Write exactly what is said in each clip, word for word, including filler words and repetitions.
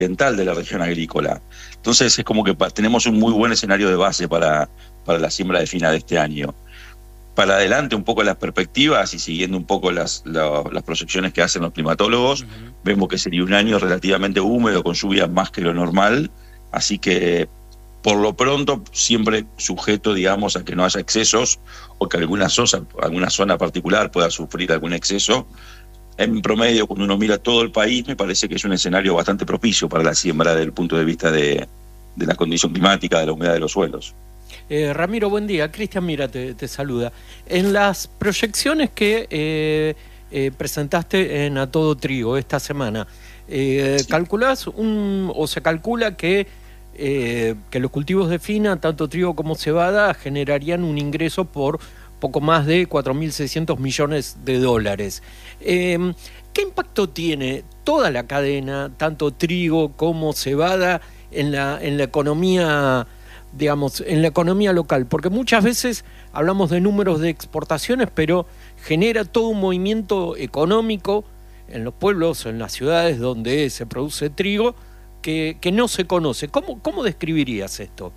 oriental de la región agrícola. Entonces es como que tenemos un muy buen escenario de base para, para la siembra de fina de este año. Para adelante un poco las perspectivas y siguiendo un poco las, la, las proyecciones que hacen los climatólogos, uh-huh. vemos que sería un año relativamente húmedo, con lluvias más que lo normal, así que por lo pronto siempre sujeto, digamos, a que no haya excesos o que alguna, sosa, alguna zona particular pueda sufrir algún exceso. En promedio, cuando uno mira todo el país, me parece que es un escenario bastante propicio para la siembra desde el punto de vista de, de la condición climática, de la humedad de los suelos. Eh, Ramiro, buen día. Cristian Mira te, te saluda. En las proyecciones que eh, eh, presentaste en A Todo Trigo esta semana, eh, sí. ¿calculás un, o se calcula que, eh, que los cultivos de fina, tanto trigo como cebada, generarían un ingreso por poco más de cuatro mil seiscientos millones de dólares? Eh, ¿Qué impacto tiene toda la cadena, tanto trigo como cebada, en la, en la economía, digamos, en la economía local? Porque muchas veces hablamos de números de exportaciones, pero genera todo un movimiento económico en los pueblos, en las ciudades donde se produce trigo, que, que no se conoce. ¿Cómo, cómo describirías esto?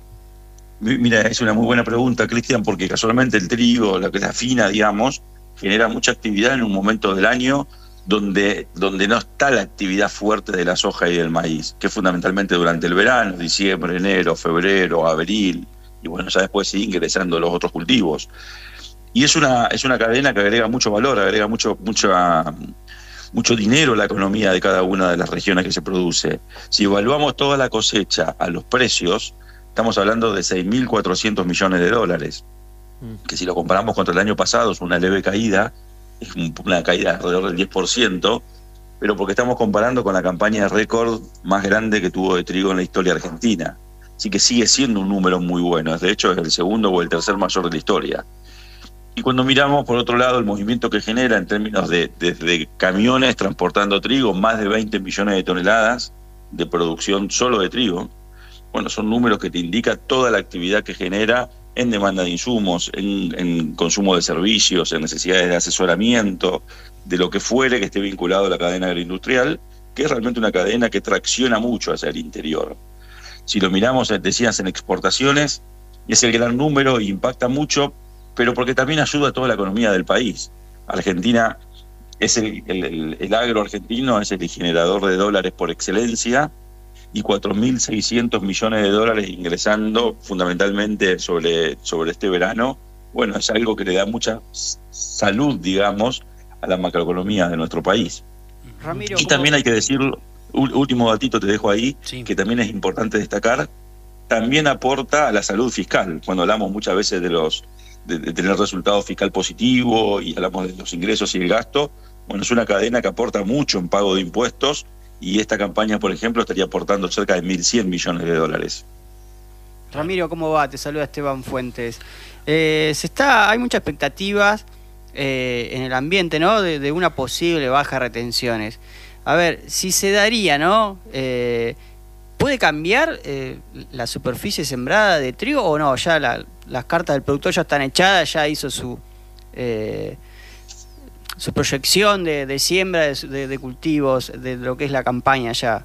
Mira, es una muy buena pregunta, Cristian, porque casualmente el trigo, la, la fina, digamos, genera mucha actividad en un momento del año donde, donde no está la actividad fuerte de la soja y del maíz, que es fundamentalmente durante el verano, diciembre, enero, febrero, abril, y bueno, ya después sigue ingresando los otros cultivos. Y es una, es una cadena que agrega mucho valor, agrega mucho, mucha, mucho dinero a la economía de cada una de las regiones que se produce. Si evaluamos toda la cosecha a los precios, estamos hablando de seis mil cuatrocientos millones de dólares, que si lo comparamos contra el año pasado es una leve caída, es una caída alrededor del diez por ciento, pero porque estamos comparando con la campaña de récord más grande que tuvo de trigo en la historia argentina. Así que sigue siendo un número muy bueno, de hecho es el segundo o el tercer mayor de la historia. Y cuando miramos, por otro lado, el movimiento que genera en términos de, de, de camiones transportando trigo, más de veinte millones de toneladas de producción solo de trigo, bueno, son números que te indican toda la actividad que genera en demanda de insumos, en, en consumo de servicios, en necesidades de asesoramiento, de lo que fuere que esté vinculado a la cadena agroindustrial, que es realmente una cadena que tracciona mucho hacia el interior. Si lo miramos, decías, en exportaciones, es el gran número e impacta mucho, pero porque también ayuda a toda la economía del país. Argentina, es el, el, el agro argentino es el generador de dólares por excelencia, y cuatro mil seiscientos millones de dólares ingresando fundamentalmente sobre, sobre este verano, bueno, es algo que le da mucha salud, digamos, a la macroeconomía de nuestro país. Ramiro, y también hay que decir, último datito te dejo ahí, sí. que también es importante destacar, también aporta a la salud fiscal. Cuando hablamos muchas veces de los de, de tener resultado fiscal positivo y hablamos de los ingresos y el gasto, bueno, es una cadena que aporta mucho en pago de impuestos. Y esta campaña, por ejemplo, estaría aportando cerca de mil cien millones de dólares. Ramiro, ¿cómo va? Te saluda Esteban Fuentes. Eh, se está, hay muchas expectativas eh, en el ambiente, ¿no? De, de una posible baja de retenciones. A ver, si se daría, ¿no? Eh, ¿Puede cambiar eh, la superficie sembrada de trigo o no? Ya la, las cartas del productor ya están echadas, ya hizo su... Eh, su proyección de, de siembra, de, de cultivos, de lo que es la campaña ya.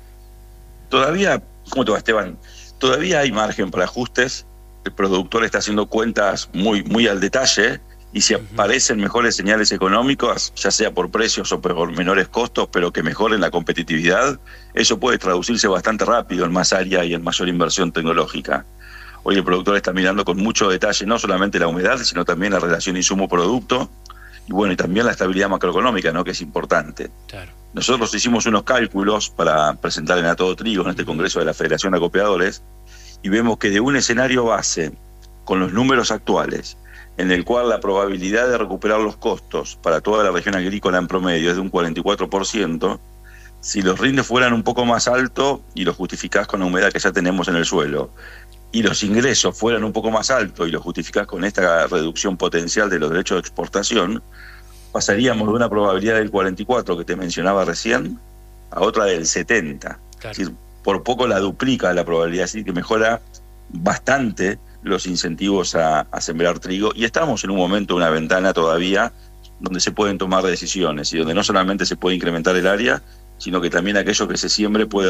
Todavía, ¿cómo te va, Esteban? Todavía hay margen para ajustes. El productor está haciendo cuentas muy, muy al detalle y si uh-huh. aparecen mejores señales económicas, ya sea por precios o por menores costos, pero que mejoren la competitividad, eso puede traducirse bastante rápido en más área y en mayor inversión tecnológica. Hoy el productor está mirando con mucho detalle no solamente la humedad, sino también la relación insumo-producto, y bueno, y también la estabilidad macroeconómica, ¿no?, que es importante. Claro. Nosotros hicimos unos cálculos para presentar en A Todo Trigo, en este congreso de la Federación de Acopiadores, y vemos que de un escenario base, con los números actuales, en el cual la probabilidad de recuperar los costos para toda la región agrícola en promedio es de un cuarenta y cuatro por ciento, si los rindes fueran un poco más altos y los justificás con la humedad que ya tenemos en el suelo, y los ingresos fueran un poco más altos y los justificás con esta reducción potencial de los derechos de exportación, pasaríamos de una probabilidad del cuarenta y cuatro que te mencionaba recién a otra del setenta. Claro. Es decir, por poco la duplica la probabilidad, así que mejora bastante los incentivos a, a sembrar trigo, y estamos en un momento, una ventana todavía, donde se pueden tomar decisiones y donde no solamente se puede incrementar el área, sino que también aquello que se siembre puede